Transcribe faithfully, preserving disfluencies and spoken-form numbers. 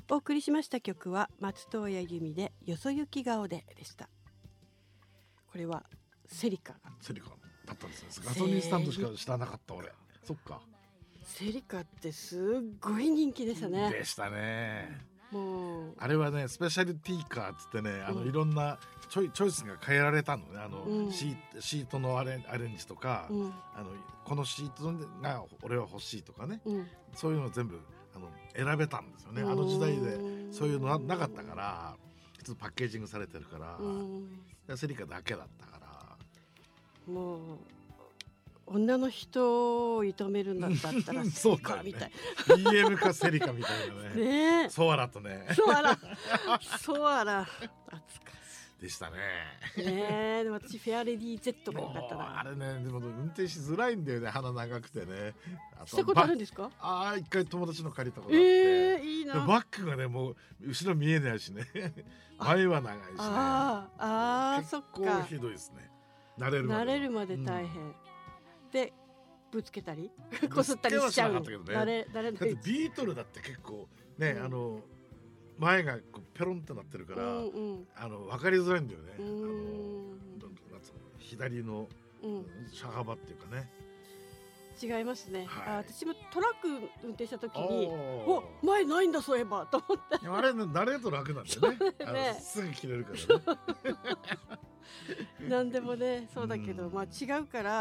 お送りしました曲は松任谷由実でよそ行き顔ででした。これはセリカがセリカだったんですね。ガソリンスタンドしか知らなかった俺。そっか。 セリカってすっごい人気でしたね。 でしたね。 もうあれはねスペシャルティーカーっつってね、あの、 うん、 いろんなチョイ、チョイスが変えられたのね。あの、 うん、 シー、シートのアレン、アレンジとか、 うん、 あのこのシートが俺は欲しいとかね、 うん、 そういうの全部あの選べたんですよね。あの時代でそういうのはなかったから、普通パッケージングされてるから、うん、セリカだけだったから、 もう女の人を射止めるんだったらセリカみたい、 ね、ビーエム かセリカみたいなね。ね、ソアラとね、 ソアラソアラ懐かしいでしたね。 ねえ、でも私フェアレディ Z が良かったな。 あれね、でも運転しづらいんだよね、鼻長くてね。 あとしたことあるんですか？ ああ、一回友達の借りたことあって、 えー、いいな。 バックがねもう後ろ見えないしね前は長いしね。 ああ、そっか。 結構ひどいですね。慣れるまで慣れるまで大変、うん、でぶつけたりこすったりしちゃうの。慣れ慣れない。 だってビートルだって結構ね、うん、あの前がこうペロンってなってるから、うんうん、あの分かりづらいんだよね。あの左の車幅っていうかね、 うん、違いますね、はい、あ、私もトラック運転した時にお前ないんだそういえばと思って。 あれ、ね、慣れると楽なんだよね。ね、すぐ切れるからね。 何でもねそうだけど、うん、まあ違うから